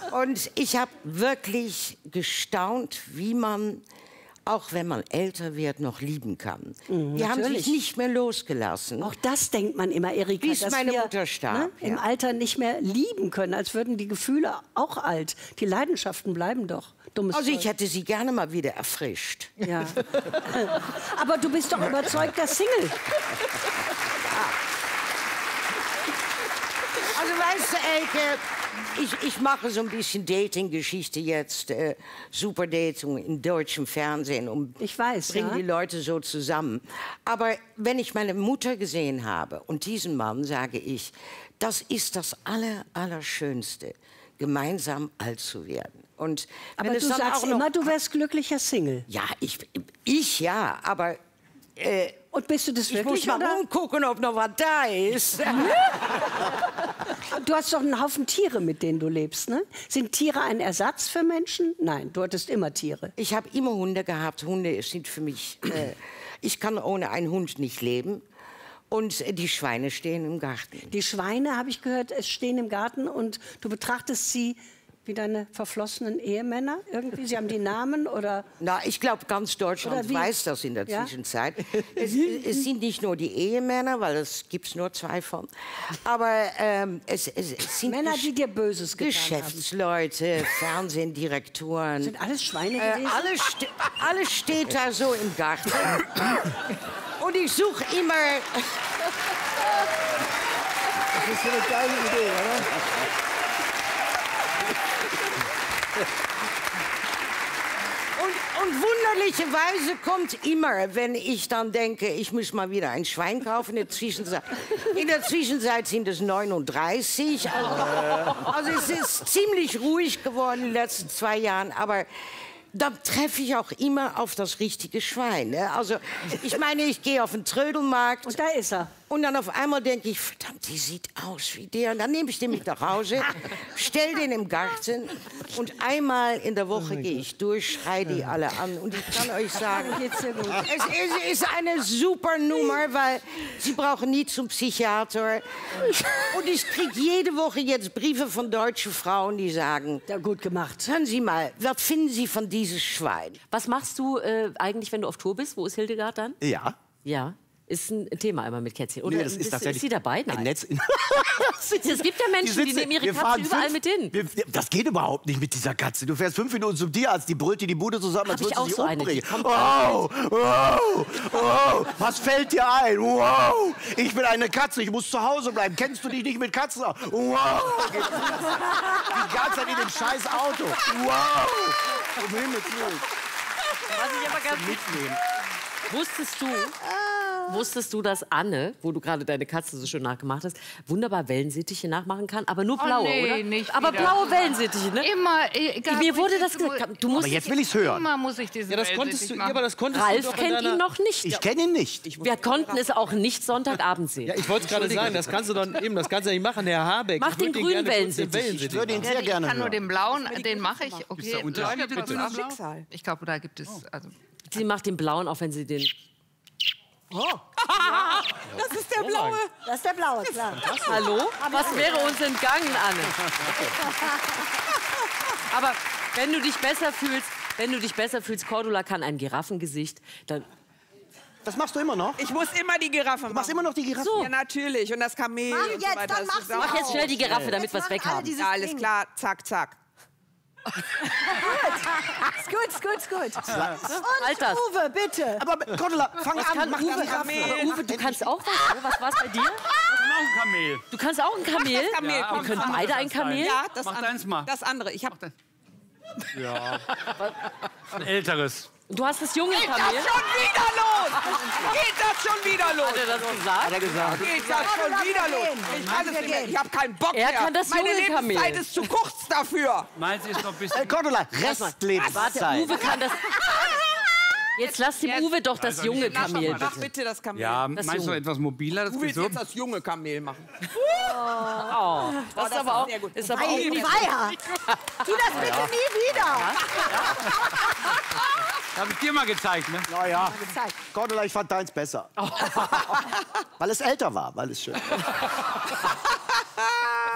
Und ich habe wirklich gestaunt, wie man, auch wenn man älter wird, noch lieben kann. Die haben sich nicht mehr losgelassen. Auch das denkt man immer, Erika, Bis dass meine wir Mutter starb, im Alter nicht mehr lieben können, als würden die Gefühle auch alt. Die Leidenschaften bleiben doch. Dummes Also ich Zeug. hätte sie gerne mal wieder erfrischt. Ja. Aber du bist doch überzeugter Single. Also weißt du, Elke, ich mache so ein bisschen Dating-Geschichte jetzt, Superdating im deutschen Fernsehen und Ich weiß, bringe ja. die Leute so zusammen. Aber wenn ich meine Mutter gesehen habe und diesen Mann, sage ich, das ist das Allerschönste, gemeinsam alt zu werden. Und wenn Aber es du dann sagst auch noch, immer, du wärst glücklicher Single. ja, ich ja, aber Und bist du das ich muss wirklich, mal oder? rumgucken, ob noch was da ist. Du hast doch einen Haufen Tiere, mit denen du lebst, ne? Sind Tiere ein Ersatz für Menschen? Nein, du hattest immer Tiere. Ich habe immer Hunde gehabt. Hunde sind für mich... ich kann ohne einen Hund nicht leben. Und die Schweine stehen im Garten. Die Schweine, habe ich gehört, es stehen im Garten und du betrachtest sie wie deine verflossenen Ehemänner irgendwie? Sie haben die Namen oder... Na, ich glaube, ganz Deutschland Oder wie? weiß das in der Ja? Zwischenzeit. Es sind nicht nur die Ehemänner, weil es gibt nur 2 von. Aber es sind Männer, die dir Böses getan Geschäftsleute, Fernsehdirektoren. haben. Sind alles Schweine gewesen? Alles steht da so im Garten. Und ich suche immer... Das ist so eine geile Idee, oder? Und wunderlicherweise kommt immer, wenn ich dann denke, ich muss mal wieder ein Schwein kaufen. In der Zwischenzeit sind es 39. Also es ist ziemlich ruhig geworden in den letzten 2 Jahren. Aber dann treffe ich auch immer auf das richtige Schwein. Ne? Also ich meine, ich gehe auf den Trödelmarkt. Und da ist er. Und dann auf einmal denke ich, verdammt, die sieht aus wie der. Und dann nehme ich den mit nach Hause, stell den im Garten und einmal in der Woche gehe ich durch, schreie die alle an. Und ich kann euch sagen, es ist eine super Nummer, weil sie brauchen nie zum Psychiater. Und ich kriege jede Woche jetzt Briefe von deutschen Frauen, die sagen, Ja, gut gemacht. hören Sie mal, was finden Sie von dieses Schwein? Was machst du eigentlich, wenn du auf Tour bist? Wo ist Hildegard dann? Ja. Ja. Ist ein Thema immer mit Kätzchen. Oder Nee, das ist tatsächlich ist sie dabei? Nein. ein Netz. Es gibt ja Menschen, die nehmen ihre Katze überall mit hin. Das geht überhaupt nicht mit dieser Katze. Du fährst 5 Minuten zum Tierarzt, die brüllt dir die Bude zusammen, als Hab ich würdest du auch sie so eine, die umbringen. kommt Wow, wow, wow, was fällt dir ein? Wow, ich bin eine Katze, ich muss zu Hause bleiben. Kennst du dich nicht mit Katzen aus? Wow, die ganze Zeit in dem scheiß Auto. Wow, um Himmels Willen. Was ich aber ganz Mitnehmen. Wusstest du, dass Anne, wo du gerade deine Katze so schön nachgemacht hast, wunderbar Wellensittiche nachmachen kann? Aber nur blaue, nee, oder? nicht aber wieder. blaue Wellensittiche, ne? Immer, egal. Mir wo wurde ich das sitze, gesagt. Du musst Aber jetzt will ich's hören. Immer muss ich diese Ja, das konntest du, ja, aber das konntest Ralf du doch in kennt deiner... ihn noch nicht. Ich kenne ihn nicht. Wir konnten es auch nicht Sonntagabend sehen. Ja, ich wollte es gerade sagen, das kannst du dann eben, das kannst du nicht machen, Herr Habeck. Mach Ich den würd grünen gerne kurz den Wellensittich. Ich würde ihn Ja, sehr ich gerne kann nur hören. den blauen, den mache ich. Okay, da Unterschiede Leute, bitte. zwischen Schicksal. Ich glaube, da gibt es... Also, Sie macht den blauen, auch wenn sie den... Das ist der blaue. Das ist der blaue, klar. Hallo? Was wäre uns entgangen, Anne? Aber wenn du dich besser fühlst, Cordula kann ein Giraffengesicht, dann... Das machst du immer noch? Ich muss immer die Giraffe machen. Du machst immer noch die Giraffe? So. Ja, natürlich. Und das Kamel Mach und jetzt, so weiter. dann Das mach ist sie auch- Mach jetzt schnell die Giraffe, damit wir es Jetzt machen alle weghaben. dieses Ja, alles Ding. klar. Zack, zack. Ist gut, ist gut, ist gut. Halt das. Uwe, bitte. Aber Cordula, fang an, mach die Uwe, Giraffe. aber Uwe, du kannst auch was. Oder? Was war's bei dir? Ein Kamel. Du kannst auch ein Kamel? Das Kamel, Ja, komm. Wir können beide ein Kamel? Ja, das, Mach deins mal. das andere. Ich habe Ja. Ein älteres. Du hast das junge Geht das Kamel? schon wieder los? Geht das schon wieder los? Hat er das gesagt? Geht das schon wieder los? Ich kann es nicht mehr. Ich habe keinen Bock Er mehr. kann das Meine junge Kamel. Lebenszeit ist zu kurz dafür. Meins ist noch ein bisschen... Cordula, Warte, Restlebenszeit. Uwe kann das... Jetzt lass dem Uwe doch das junge Kamel, Mach bitte. bitte das Kamel. Ja, Das meinst du Junge. etwas mobiler? Das Du willst geht so? jetzt das junge Kamel machen. Das ist aber auch... Ist aber auch Weiher. Tu das bitte nie wieder. Hab ich dir mal gezeigt, ne? Naja, Cordula, ich fand deins besser. Weil es älter war, weil es schön.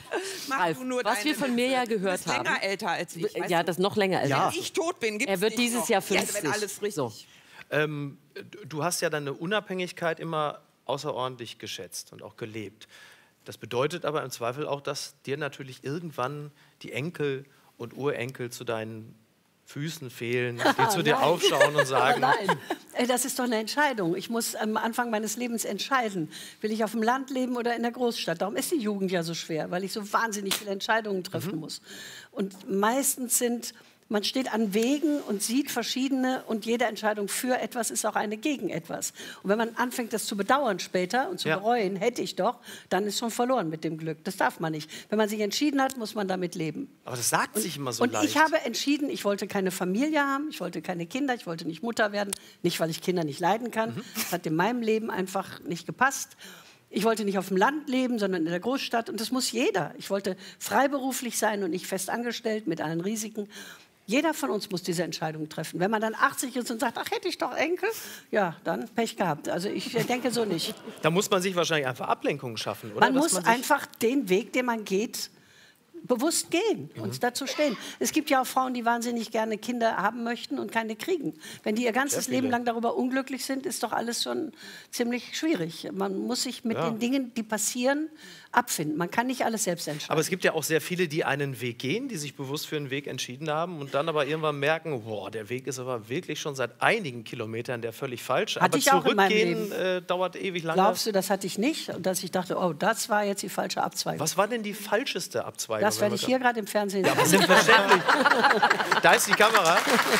Mach Ralf, du nur was wir deine von mir Witze. ja Du gehört bist länger haben. älter als ich. weißt Ja, du? das ist noch länger älter. Ja. Wenn ich tot bin, gibt's Er wird nicht dieses noch. Jahr Ja, 50. wenn alles richtig. So. Du hast ja deine Unabhängigkeit immer außerordentlich geschätzt und auch gelebt. Das bedeutet aber im Zweifel auch, dass dir natürlich irgendwann die Enkel und Urenkel zu deinen Füßen fehlen, die zu dir aufschauen und sagen, Nein, das ist doch eine Entscheidung. Ich muss am Anfang meines Lebens entscheiden, will ich auf dem Land leben oder in der Großstadt. Darum ist die Jugend ja so schwer, weil ich so wahnsinnig viele Entscheidungen treffen muss. Und meistens man steht an Wegen und sieht verschiedene und jede Entscheidung für etwas ist auch eine gegen etwas. Und wenn man anfängt, das zu bedauern später und zu bereuen, hätte ich doch, dann ist schon verloren mit dem Glück. Das darf man nicht. Wenn man sich entschieden hat, muss man damit leben. aber das sagt sich immer so Und leicht. ich habe entschieden, ich wollte keine Familie haben, ich wollte keine Kinder, ich wollte nicht Mutter werden. Nicht, weil ich Kinder nicht leiden kann. Das hat in meinem Leben einfach nicht gepasst. Ich wollte nicht auf dem Land leben, sondern in der Großstadt. Und das muss jeder. Ich wollte freiberuflich sein und nicht fest angestellt mit allen Risiken. Jeder von uns muss diese Entscheidung treffen. Wenn man dann 80 ist und sagt, ach, hätte ich doch Enkel, ja, dann Pech gehabt. Also ich denke so nicht. Da muss man sich wahrscheinlich einfach Ablenkungen schaffen, oder? Man Dass muss sich- einfach den Weg, den man geht, bewusst gehen und dazu stehen. Es gibt ja auch Frauen, die wahnsinnig gerne Kinder haben möchten und keine kriegen. Wenn die ihr ganzes Sehr viele. Leben lang darüber unglücklich sind, ist doch alles schon ziemlich schwierig. Man muss sich mit den Dingen, die passieren, abfinden. Man kann nicht alles selbst entscheiden. Aber es gibt ja auch sehr viele, die einen Weg gehen, die sich bewusst für einen Weg entschieden haben und dann aber irgendwann merken, boah, der Weg ist aber wirklich schon seit einigen Kilometern der völlig falsche. Hatte Aber ich auch in meinem zurückgehen dauert ewig lange. Glaubst du, das hatte ich nicht? Und dass ich dachte, oh, das war jetzt die falsche Abzweigung. Was war denn die falscheste Abzweigung? Das werde ich hier gerade im Fernsehen sehen. Selbstverständlich. Da ist die Kamera.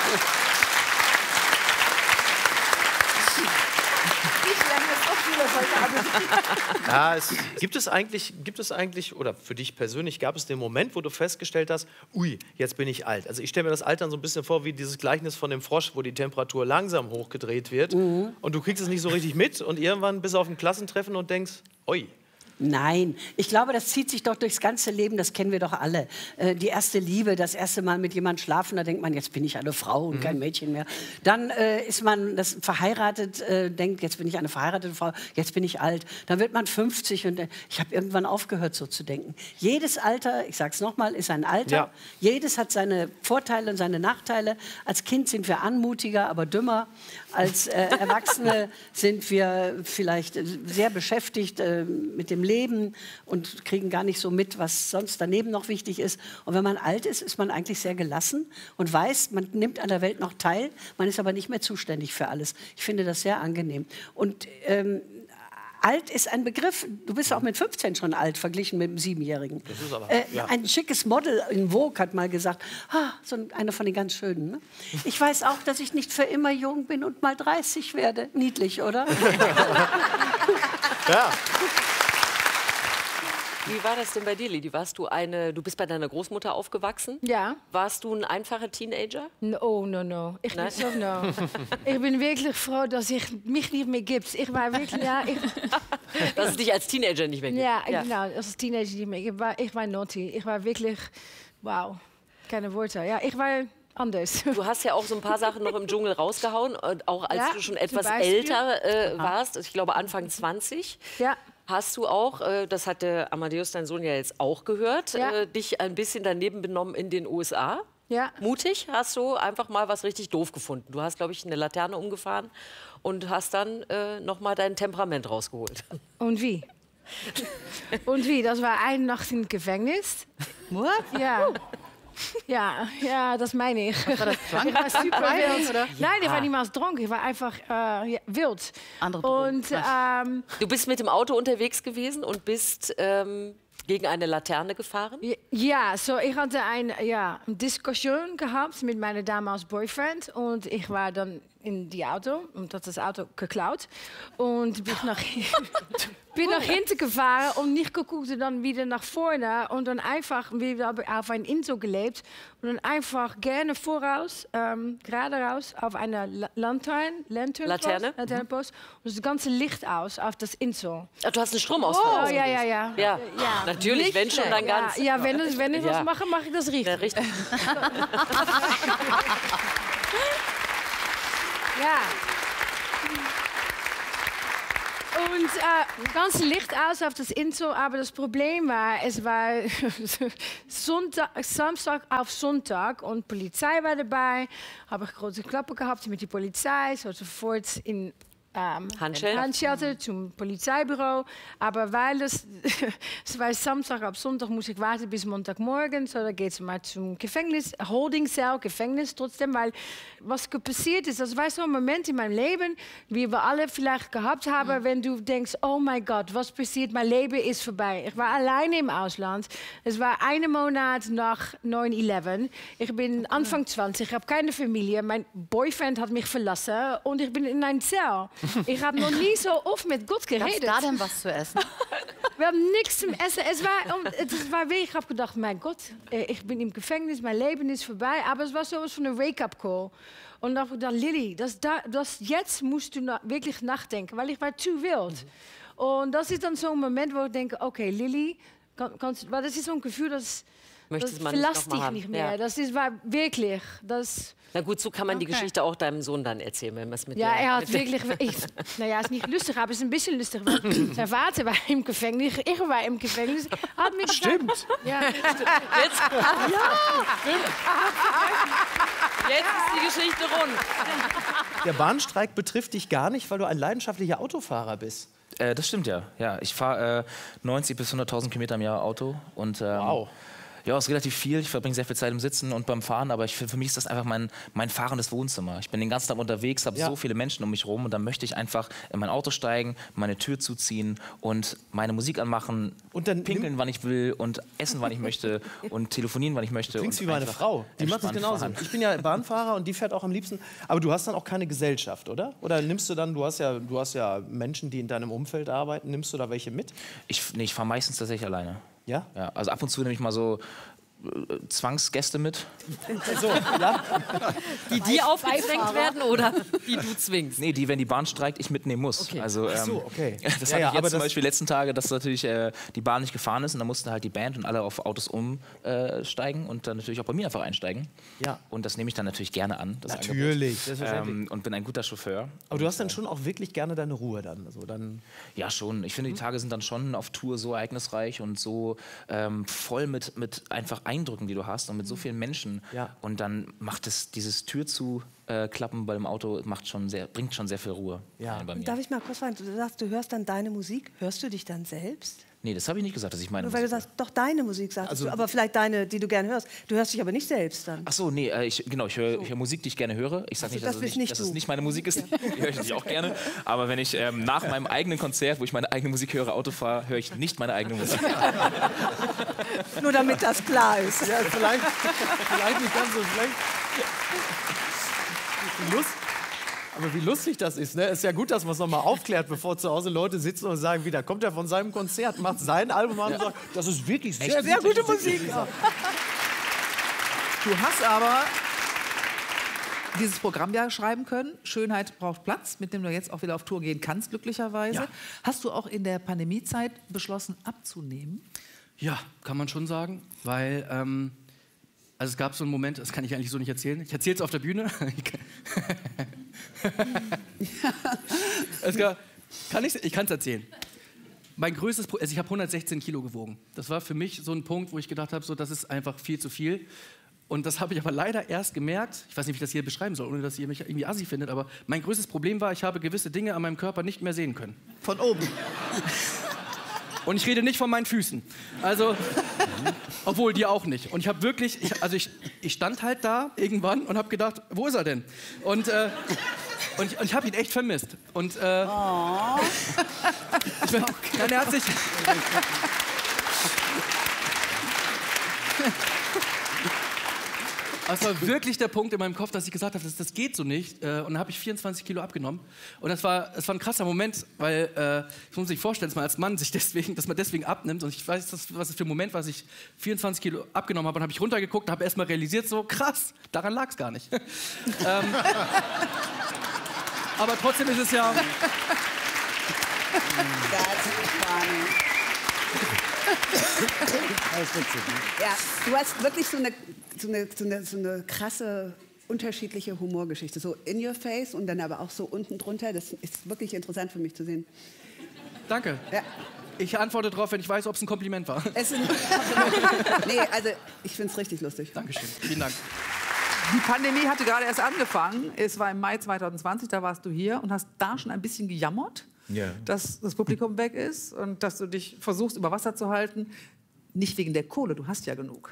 Ja, gibt es eigentlich, oder für dich persönlich, gab es den Moment, wo du festgestellt hast, ui, jetzt bin ich alt. Also ich stelle mir das Altern so ein bisschen vor wie dieses Gleichnis von dem Frosch, wo die Temperatur langsam hochgedreht wird und du kriegst es nicht so richtig mit und irgendwann bist du auf ein Klassentreffen und denkst, ui. Nein, ich glaube, das zieht sich doch durchs ganze Leben, das kennen wir doch alle. Die erste Liebe, das erste Mal mit jemandem schlafen, da denkt man, jetzt bin ich eine Frau und kein Mädchen mehr. Dann ist man verheiratet, denkt, jetzt bin ich eine verheiratete Frau, jetzt bin ich alt. Dann wird man 50 und ich habe irgendwann aufgehört, so zu denken. Jedes Alter, ich sage es nochmal, ist ein Alter. Ja. Jedes hat seine Vorteile und seine Nachteile. Als Kind sind wir anmutiger, aber dümmer. Als Erwachsene sind wir vielleicht sehr beschäftigt mit dem Leben und kriegen gar nicht so mit, was sonst daneben noch wichtig ist. Und wenn man alt ist, ist man eigentlich sehr gelassen und weiß, man nimmt an der Welt noch teil, man ist aber nicht mehr zuständig für alles. Ich finde das sehr angenehm. Und alt ist ein Begriff, du bist auch mit 15 schon alt, verglichen mit einem 7-Jährigen. Das ist aber, Ein schickes Model in Vogue hat mal gesagt, so einer von den ganz Schönen. Ne? Ich weiß auch, dass ich nicht für immer jung bin und mal 30 werde. Niedlich, oder? Ja. Wie war das denn bei dir, Lili? Du bist bei deiner Großmutter aufgewachsen? Ja. Warst du ein einfacher Teenager? Oh, no. Ich bin Nein? so no. Ich bin wirklich froh, dass ich mich nicht mehr gibt. Ich war wirklich, Dass es dich als Teenager nicht mehr gibt? ja, genau, als Teenager nicht mehr. Ich war naughty. Ich war wirklich, wow, keine Worte. Ja, ich war anders. Du hast ja auch so ein paar Sachen noch im Dschungel rausgehauen, auch als Ja, du schon zum etwas Beispiel. älter warst, ich glaube Anfang 20. Ja. Hast du auch, das hat der Amadeus, dein Sohn, ja jetzt auch gehört, Ja. dich ein bisschen daneben benommen in den USA? Ja. Mutig, hast du einfach mal was richtig doof gefunden. Du hast, glaube ich, eine Laterne umgefahren und hast dann noch mal dein Temperament rausgeholt. Und wie? Und wie? Das war eine Nacht im Gefängnis. What? Ja. Ja, das meine ich. War das Ich war super wild. oder? Nein, ich war niemals dronken. Ich war einfach wild. Andere Drogen. Und Du bist mit dem Auto unterwegs gewesen und bist gegen eine Laterne gefahren? ja, so ich hatte eine Diskussion gehabt mit meinem damaligen Boyfriend. Und ich war dann in die Auto und hat das Auto geklaut. Und bin nach hinten gefahren und nicht geguckt und dann wieder nach vorne. Und dann einfach wieder auf ein Insel gelebt. Und dann einfach gerne voraus, gerade raus, auf einer Laternenpost. Und das ganze Licht aus auf das Insel. Ach, du hast einen Stromausfall. Oh, ja. Ja, natürlich, Nicht wenn schon, dann schlecht. ganz. Ja, wenn ich Ja. was mache, mache ich das richtig. Ja, richtig. Ja. Und ganz Licht aus auf das Intro, aber das Problem war, es war Samstag auf Sonntag und Polizei war dabei. Habe ich große Klappe gehabt mit der Polizei, so sofort in Handschellen zum Polizeibüro. Aber weil es war Samstag auf Sonntag, muss ich warten bis Montagmorgen. So, da geht es mal zum Gefängnis, Holding Cell, Gefängnis trotzdem. Weil was passiert ist, das war so ein Moment in meinem Leben, wie wir alle vielleicht gehabt haben, wenn du denkst, oh mein Gott, was passiert, mein Leben ist vorbei. Ich war alleine im Ausland. Es war 1 Monat nach 9/11. Ich bin Anfang 20, ich habe keine Familie. Mein Boyfriend hat mich verlassen und ich bin in einer Zell. Ich habe noch nie so oft mit Gott geredet. Gab's da denn was zu essen? Wir haben nichts zum Essen. Es war wirklich, ich habe gedacht, mein Gott, ich bin im Gefängnis, mein Leben ist vorbei. Aber es war sowas von einer Wake-up-Call. Und dann habe ich gedacht, Lilly, jetzt musst du wirklich nachdenken, weil ich war zu wild. Und das ist dann so ein Moment, wo ich denke, okay, Lilly, weil das ist so ein Gefühl, das verlässt dich nicht mehr. Ja. War wirklich, Na gut, so kann man die Geschichte auch deinem Sohn dann erzählen, wenn man es mit er hat wirklich... Naja, ist nicht lustig, aber es ist ein bisschen lustig. Sein Vater war im Gefängnis, ich war im Gefängnis. Hat mich Stimmt. Ja. Jetzt ist die Geschichte rund. Der Bahnstreik betrifft dich gar nicht, weil du ein leidenschaftlicher Autofahrer bist. Das stimmt, ja. Ich fahre 90.000 bis 100.000 Kilometer im Jahr Auto. Und, wow. Ja, es ist relativ viel. Ich verbringe sehr viel Zeit im Sitzen und beim Fahren, aber für mich ist das einfach mein fahrendes Wohnzimmer. Ich bin den ganzen Tag unterwegs, habe so viele Menschen um mich herum und dann möchte ich einfach in mein Auto steigen, meine Tür zuziehen und meine Musik anmachen und dann pinkeln, wann ich will und essen, wann ich möchte und telefonieren, wann ich möchte. Du klingst wie meine Frau. Die macht das genauso. Ich bin ja Bahnfahrer und die fährt auch am liebsten. Aber du hast dann auch keine Gesellschaft, oder? Oder nimmst du dann, du hast ja Menschen, die in deinem Umfeld arbeiten, nimmst du da welche mit? Ich fahre meistens tatsächlich alleine. Ja? Ja, also ab und zu nehme ich mal so Zwangsgäste mit. So, ja? Die aufgezwängt werden oder die du zwingst? Nee, wenn die Bahn streikt, ich mitnehmen muss. Okay. Also, okay. Das hatte ich jetzt zum Beispiel letzten Tage, dass natürlich die Bahn nicht gefahren ist und dann mussten halt die Band und alle auf Autos umsteigen und dann natürlich auch bei mir einfach einsteigen. Ja. Und das nehme ich dann natürlich gerne an. Das natürlich. Und bin ein guter Chauffeur. Aber du hast dann schon auch wirklich gerne deine Ruhe dann? Also dann ja, schon. Ich finde, die Tage sind dann schon auf Tour so ereignisreich und so voll mit einfach Eindrücken, die du hast und mit so vielen Menschen. Ja. Und dann macht es dieses Tür zu klappen bei dem Auto bringt schon sehr viel Ruhe rein bei mir. Darf ich mal kurz fragen, du sagst, du hörst dann deine Musik. Hörst du dich dann selbst? Nee, das habe ich nicht gesagt, dass ich meine Nur weil du sagst, doch deine Musik sagst du, aber vielleicht deine, die du gerne hörst. Du hörst dich aber nicht selbst dann. Ach so, nee, ich höre Musik, die ich gerne höre. Ich sage nicht, dass es nicht meine Musik ist. Ja. Die höre ich natürlich auch gerne. Aber wenn ich nach meinem eigenen Konzert, wo ich meine eigene Musik höre, Auto fahre, höre ich nicht meine eigene Musik. Nur damit das klar ist. Ja, vielleicht nicht ganz so schlecht. Aber wie lustig das ist, ne? Ist ja gut, dass man es nochmal aufklärt, bevor zu Hause Leute sitzen und sagen, wieder kommt er von seinem Konzert, macht sein Album an und sagt, das ist wirklich sehr gute Musik. Ja. Du hast aber dieses Programm ja schreiben können, Schönheit braucht Platz, mit dem du jetzt auch wieder auf Tour gehen kannst, glücklicherweise. Ja. Hast du auch in der Pandemiezeit beschlossen, abzunehmen? Ja, kann man schon sagen, weil also es gab so einen Moment, das kann ich eigentlich so nicht erzählen. Ich erzähle es auf der Bühne. Ich kann es erzählen. Mein größtes Problem, also ich habe 116 Kilo gewogen. Das war für mich so ein Punkt, wo ich gedacht habe, so, das ist einfach viel zu viel. Und das habe ich aber leider erst gemerkt, ich weiß nicht, wie ich das hier beschreiben soll, ohne dass ihr mich irgendwie assi findet, aber mein größtes Problem war, ich habe gewisse Dinge an meinem Körper nicht mehr sehen können. Von oben. Und ich rede nicht von meinen Füßen. Also, obwohl, die auch nicht. Und ich habe wirklich, ich stand halt da irgendwann und habe gedacht, wo ist er denn? Und ich habe ihn echt vermisst. Und er hat sich... Das war wirklich der Punkt in meinem Kopf, dass ich gesagt habe, das geht so nicht. Und dann habe ich 24 Kilo abgenommen. Und das war ein krasser Moment, weil ich muss sich vorstellen, dass man als Mann dass man deswegen abnimmt. Und ich weiß, was das für ein Moment war, dass ich 24 Kilo abgenommen habe. Und habe ich runtergeguckt und habe erst mal realisiert, so krass, daran lag es gar nicht. Aber trotzdem ist es ja... Ja, du hast wirklich so eine krasse, unterschiedliche Humorgeschichte. So in your face und dann aber auch so unten drunter. Das ist wirklich interessant für mich zu sehen. Danke. Ja. Ich antworte darauf, wenn ich weiß, ob es ein Kompliment war. Nee, also ich finde es richtig lustig. Dankeschön. Vielen Dank. Die Pandemie hatte gerade erst angefangen. Es war im Mai 2020, da warst du hier und hast da schon ein bisschen gejammert, dass das Publikum weg ist und dass du dich versuchst, über Wasser zu halten. Nicht wegen der Kohle, du hast ja genug.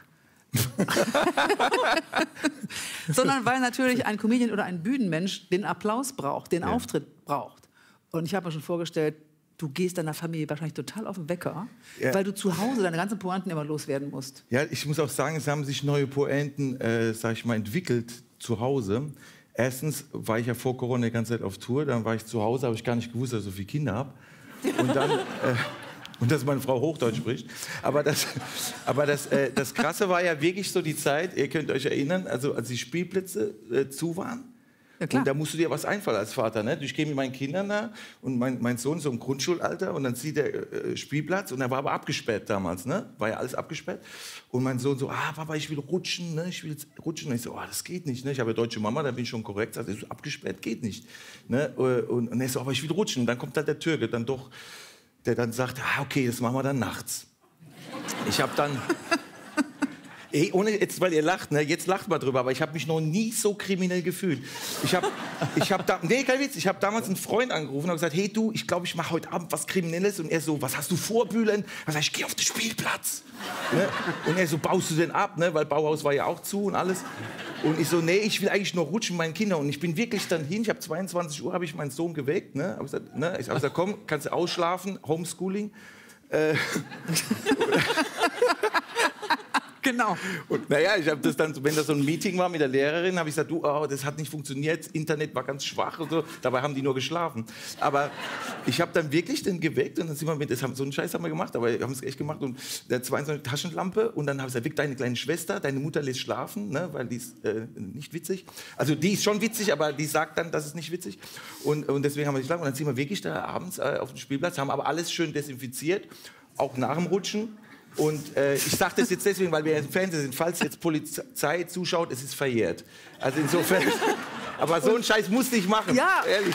Sondern weil natürlich ein Comedian oder ein Bühnenmensch den Applaus braucht, den Auftritt braucht. Und ich habe mir schon vorgestellt, du gehst deiner Familie wahrscheinlich total auf den Wecker, weil du zu Hause deine ganzen Pointen immer loswerden musst. Ja, ich muss auch sagen, es haben sich neue Pointen, sag ich mal, entwickelt zu Hause. Erstens war ich ja vor Corona die ganze Zeit auf Tour, dann war ich zu Hause, habe ich gar nicht gewusst, dass ich so viele Kinder habe. Und dann... und dass meine Frau Hochdeutsch spricht. Aber das Krasse war ja wirklich so die Zeit, ihr könnt euch erinnern, also als die Spielplätze zu waren. Ja, klar. Und da musst du dir was einfallen als Vater. Ne? Ich gehe mit meinen Kindern da und mein Sohn so im Grundschulalter und dann sieht der Spielplatz und der war aber abgesperrt damals. Ne? War ja alles abgesperrt. Und mein Sohn so, Papa, ich will rutschen, ne? Ich will jetzt rutschen. Und ich so, das geht nicht. Ne? Ich habe ja deutsche Mama, da bin ich schon korrekt. Also so abgesperrt geht nicht. Ne? Und er so, aber ich will rutschen. Und dann kommt da der Türke, dann doch, der dann sagt, okay, das machen wir dann nachts. Ich habe dann... Ey, ohne jetzt, weil ihr lacht, ne? Jetzt lacht mal drüber, aber ich habe mich noch nie so kriminell gefühlt. Ich habe damals einen Freund angerufen und gesagt, hey du, ich glaube, ich mache heute Abend was Kriminelles. Und er so, was hast du vor, Bülent? Dann sag ich, geh auf den Spielplatz. Ne? Und er so, baust du denn ab? Ne? Weil Bauhaus war ja auch zu und alles. Und ich so, nee, ich will eigentlich nur rutschen mit meinen Kindern. Und ich bin wirklich dann hin, ich habe 22 Uhr, habe ich meinen Sohn geweckt. Ne? Ich habe gesagt, komm, kannst du ausschlafen, Homeschooling. Genau. Und naja, ich habe das dann, wenn das so ein Meeting war mit der Lehrerin, habe ich gesagt, das hat nicht funktioniert, Internet war ganz schwach und so. Dabei haben die nur geschlafen. Aber ich habe dann wirklich den geweckt und dann sind wir mit, so einen Scheiß haben wir gemacht, aber wir haben es echt gemacht und der 22 Taschenlampe und dann habe ich gesagt, weck deine kleine Schwester, deine Mutter lässt schlafen, ne, weil die ist nicht witzig. Also die ist schon witzig, aber die sagt dann, das ist nicht witzig. Und deswegen haben wir geschlafen und dann sind wir wirklich da abends auf dem Spielplatz, haben aber alles schön desinfiziert, auch nach dem Rutschen. Und ich sage das jetzt deswegen, weil wir im Fernsehen sind, falls jetzt Polizei zuschaut, es ist verjährt. Also insofern, aber so einen Scheiß musste ich machen. Ja. Ehrlich.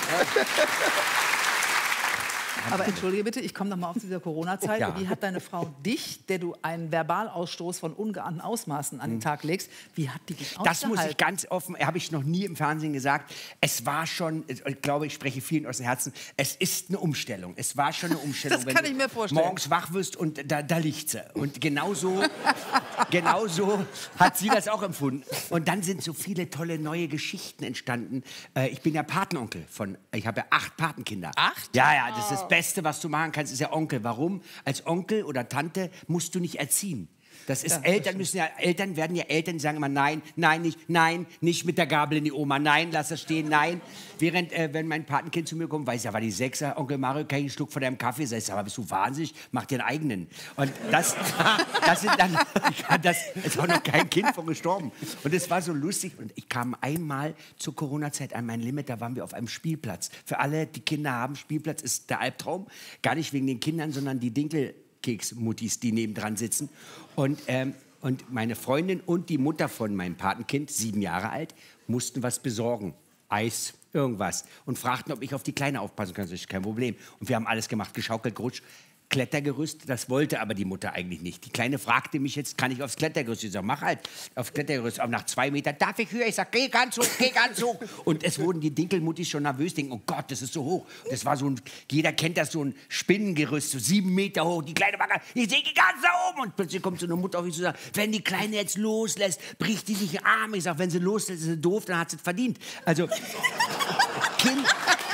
Aber entschuldige bitte, ich komme noch mal auf diese Corona-Zeit. Ja. Wie hat deine Frau dich, der du einen Verbalausstoß von ungeahnten Ausmaßen an den Tag legst, wie hat die dich ausgehalten? Das muss ich ganz offen, habe ich noch nie im Fernsehen gesagt. Es war schon, ich glaube, ich spreche vielen aus dem Herzen, es ist eine Umstellung. Es war schon eine Umstellung, das kann ich mir vorstellen. Morgens wach wirst und da liegt sie. Und genauso hat sie das auch empfunden. Und dann sind so viele tolle neue Geschichten entstanden. Ich bin ja Patenonkel ich habe ja 8 Patenkinder. 8? Ja, das ist das Beste, was du machen kannst, ist ja Onkel. Warum? Als Onkel oder Tante musst du nicht erziehen. Das ist, Eltern werden ja Eltern, die sagen immer nein, nicht mit der Gabel in die Oma, nein, lass das stehen, nein. Während, wenn mein Patenkind zu mir kommt, weiß ja, war die 6er, Onkel Mario, kann ich einen Schluck von deinem Kaffee? Sag ich, aber bist du wahnsinnig? Mach dir einen eigenen. Und das sind dann, ist auch noch kein Kind von gestorben. Und es war so lustig. Und ich kam einmal zur Corona-Zeit an mein Limit, da waren wir auf einem Spielplatz. Für alle, die Kinder haben, Spielplatz ist der Albtraum. Gar nicht wegen den Kindern, sondern die Dinkelkeksmuttis, die nebendran sitzen. Und meine Freundin und die Mutter von meinem Patenkind, 7 Jahre alt, mussten was besorgen. Eis, irgendwas. Und fragten, ob ich auf die Kleine aufpassen kann. Das ist kein Problem. Und wir haben alles gemacht, geschaukelt, gerutscht. Klettergerüst, das wollte aber die Mutter eigentlich nicht. Die Kleine fragte mich jetzt, kann ich aufs Klettergerüst? Ich sage, mach halt aufs Klettergerüst. Aber nach 2 Metern, darf ich höher? Ich sage, geh ganz hoch. Und es wurden die Dinkelmuttis schon nervös, denken, oh Gott, das ist so hoch. Und das war so jeder kennt das, so ein Spinnengerüst, so 7 Meter hoch. Die Kleine war ich sehe die ganz da oben. Und plötzlich kommt so eine Mutter auf mich zu sagen, wenn die Kleine jetzt loslässt, bricht die sich den Arm. Ich sage, wenn sie loslässt, ist sie doof, dann hat sie es verdient. Also, Kinder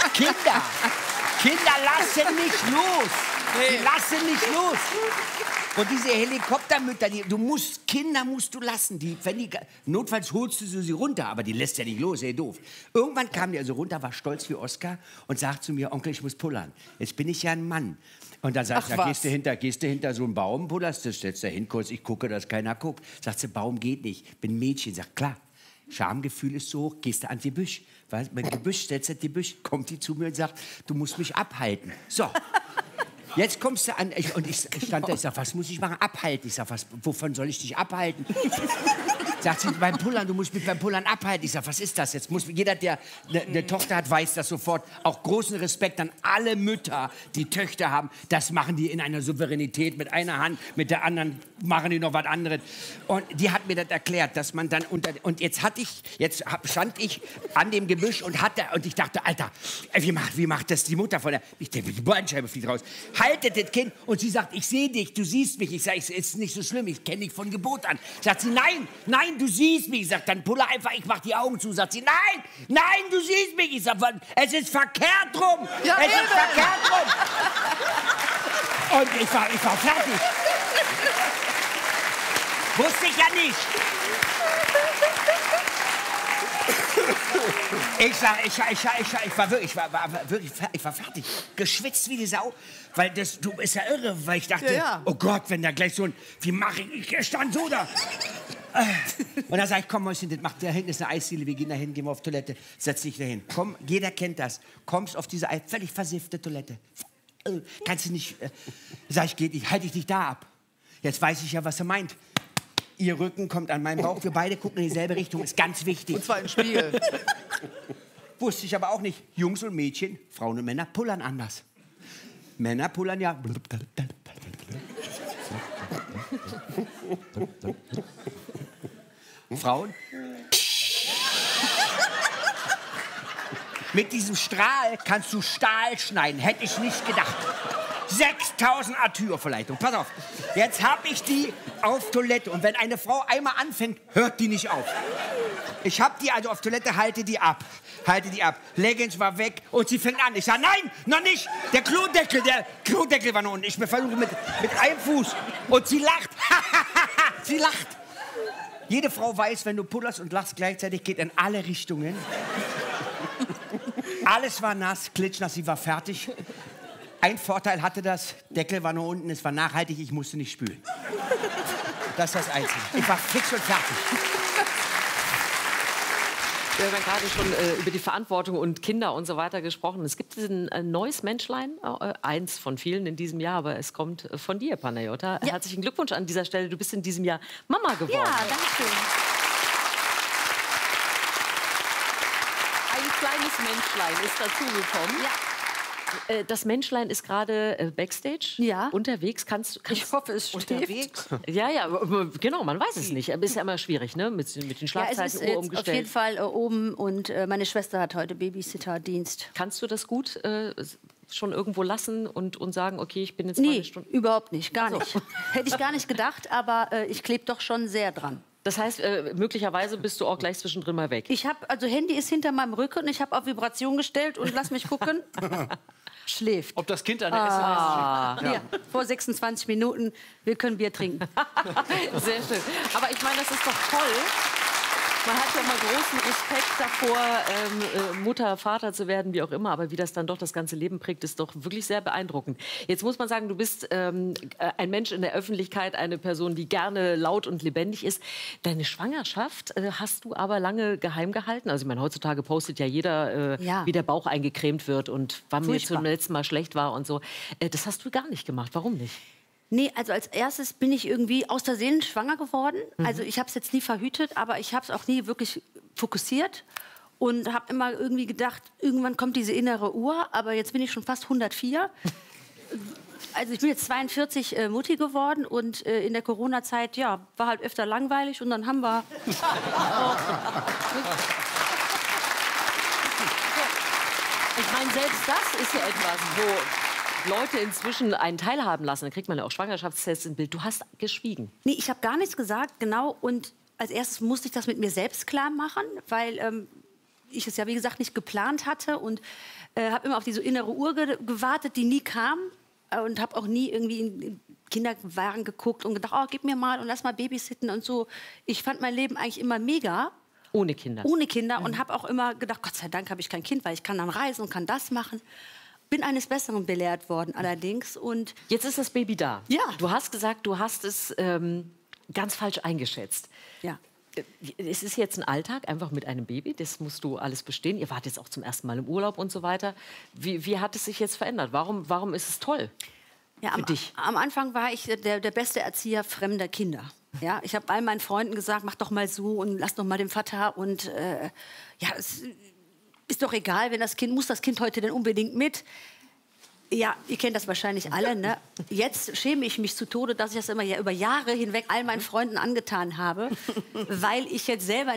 lassen nicht los. Die lassen nicht los. Und diese Helikoptermütter, Kinder musst du lassen. Notfalls holst du sie runter, aber die lässt ja nicht los, ey, doof. Irgendwann kam die also runter, war stolz wie Oscar und sagt zu mir, Onkel, ich muss pullern. Jetzt bin ich ja ein Mann. Und dann sagt sie, gehst du hinter so einen Baum, pullerst du, stellst da hin kurz, ich gucke, dass keiner guckt. Sagt sie, Baum geht nicht, bin ein Mädchen. Sagt, klar. Schamgefühl ist so hoch, gehst du an die Büsch. Weil mit Gebüsch, stellst du die Büsch, kommt die zu mir und sagt, du musst mich abhalten. So. Jetzt kommst du an, ich stand da, ich sag, was muss ich machen? Abhalten. Ich sag, wovon soll ich dich abhalten? Sagt sie, beim Pullern, du musst mich beim Pullern abhalten. Ich sag, was ist das jetzt? Jeder, der eine Tochter hat, weiß das sofort. Auch großen Respekt an alle Mütter, die Töchter haben. Das machen die in einer Souveränität mit einer Hand, mit der anderen machen die noch was anderes. Und die hat mir das erklärt, dass man dann und jetzt stand ich an dem Gebüsch und ich dachte, Alter, wie macht das die Mutter von der? Ich denke, die Bandscheibe fliegt raus. Haltet das Kind und sie sagt, ich sehe dich, du siehst mich. Ich sage, es ist nicht so schlimm, ich kenne dich von Geburt an. Sagt sie, nein, du siehst mich. Ich sage, dann puller einfach, ich mach die Augen zu. Sagt sie, nein, du siehst mich. Ich sage, es ist verkehrt rum. Ja, es ist verkehrt rum. Und ich war fertig. Wusste ich ja nicht. Ich war fertig. Geschwitzt wie die Sau. Weil du bist ja irre, weil ich dachte, oh Gott, wenn da gleich so ein, wie mache ich? Ich stand so da. Und dann sag ich, komm Mäuschen, da hinten ist eine Eisdiele, wir gehen da hin, gehen wir auf Toilette, setz dich da hin. Komm, jeder kennt das. Kommst auf diese völlig versiffte Toilette. Kannst du nicht, sag ich, geht nicht, halte ich dich da ab. Jetzt weiß ich ja, was er meint. Ihr Rücken kommt an meinen Bauch, wir beide gucken in dieselbe Richtung, ist ganz wichtig. Und zwar im Spiegel. Wusste ich aber auch nicht. Jungs und Mädchen, Frauen und Männer pullern anders. Männer pullern ja. Frauen. Mit diesem Strahl kannst du Stahl schneiden. Hätte ich nicht gedacht. 6000 Arthur-Verleitung. Pass auf. Jetzt habe ich die auf Toilette. Und wenn eine Frau einmal anfängt, hört die nicht auf. Ich habe die also auf Toilette, halte die ab. Leggings war weg und sie fängt an. Ich sage, nein, noch nicht. Der Klodeckel war noch unten. Ich versuche mit einem Fuß. Und sie lacht. Sie lacht. Jede Frau weiß, wenn du pullerst und lachst gleichzeitig, geht in alle Richtungen. Alles war nass, klitschnass, sie war fertig. Ein Vorteil hatte das, Deckel war nur unten, es war nachhaltig, ich musste nicht spülen. Das ist das Einzige. Ich war fix und fertig. Wir haben ja gerade schon über die Verantwortung und Kinder und so weiter gesprochen. Es gibt ein neues Menschlein, eins von vielen in diesem Jahr, aber es kommt von dir, Panayota. Ja. Herzlichen Glückwunsch an dieser Stelle. Du bist in diesem Jahr Mama geworden. Ja, danke schön. Ein kleines Menschlein ist dazugekommen. Ja. Das Menschlein ist gerade Backstage unterwegs. Ich hoffe, es unterwegs. Ja, genau, man weiß es nicht. Aber ist ja immer schwierig, ne? Mit den Schlafzeiten es ist jetzt umgestellt. Auf jeden Fall oben und meine Schwester hat heute Babysitterdienst. Kannst du das gut schon irgendwo lassen und sagen, okay, ich bin jetzt mal eine Stunde? Überhaupt nicht, gar nicht. Hätte ich gar nicht gedacht, aber ich klebe doch schon sehr dran. Das heißt, möglicherweise bist du auch gleich zwischendrin mal weg. Also Handy ist hinter meinem Rücken und ich habe auf Vibration gestellt und lass mich gucken. Schläft. Ob das Kind eine SMS schickt. Ja, vor 26 Minuten, wir können Bier trinken. Sehr schön. Aber ich meine, das ist doch toll. Man hat ja mal großen Respekt davor, Mutter, Vater zu werden, wie auch immer. Aber wie das dann doch das ganze Leben prägt, ist doch wirklich sehr beeindruckend. Jetzt muss man sagen, du bist ein Mensch in der Öffentlichkeit, eine Person, die gerne laut und lebendig ist. Deine Schwangerschaft hast du aber lange geheim gehalten. Also ich meine, heutzutage postet ja jeder, wie der Bauch eingecremt wird und wann mir zum letzten Mal schlecht war und so. Das hast du gar nicht gemacht. Warum nicht? Nee, also als erstes bin ich irgendwie aus Versehen schwanger geworden. Also ich habe es jetzt nie verhütet, aber ich habe es auch nie wirklich fokussiert und habe immer irgendwie gedacht, irgendwann kommt diese innere Uhr, aber jetzt bin ich schon fast 104. Also ich bin jetzt 42 Mutti geworden und in der Corona-Zeit, war halt öfter langweilig und dann haben wir... Ich meine, selbst das ist ja etwas, wo Leute inzwischen einen teilhaben lassen. Dann kriegt man ja auch Schwangerschaftstests im Bild. Du hast geschwiegen. Nee, ich habe gar nichts gesagt, genau. Und als erstes musste ich das mit mir selbst klar machen, weil ich es ja, wie gesagt, nicht geplant hatte. Und habe immer auf diese innere Uhr gewartet, die nie kam. Und habe auch nie irgendwie in Kinderwagen geguckt und gedacht, oh, gib mir mal und lass mal babysitten und so. Ich fand mein Leben eigentlich immer mega. Ohne Kinder. Ohne Kinder. Und habe auch immer gedacht, Gott sei Dank habe ich kein Kind, weil ich kann dann reisen und kann das machen. Bin eines Besseren belehrt worden allerdings. Und jetzt ist das Baby da. Ja. Du hast gesagt, du hast es ganz falsch eingeschätzt. Ja. Es ist jetzt ein Alltag, einfach mit einem Baby. Das musst du alles bestehen. Ihr wart jetzt auch zum ersten Mal im Urlaub und so weiter. Wie hat es sich jetzt verändert? Warum ist es toll für dich? Am Anfang war ich der beste Erzieher fremder Kinder. Ja, ich habe all meinen Freunden gesagt, mach doch mal so und lass doch mal den Vater. Und ja, es ist doch egal, wenn muss das Kind heute denn unbedingt mit? Ja, ihr kennt das wahrscheinlich alle, ne? Jetzt schäme ich mich zu Tode, dass ich das immer über Jahre hinweg all meinen Freunden angetan habe, weil ich jetzt selber